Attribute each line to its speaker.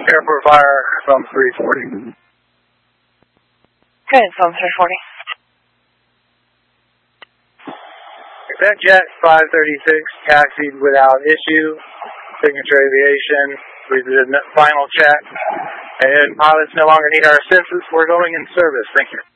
Speaker 1: Airport Fire from 340.
Speaker 2: Good, from 340.
Speaker 1: Jet 536 taxied without issue. Signature Aviation, we did a final check. And pilots no longer need our assistance. We're going in service. Thank you.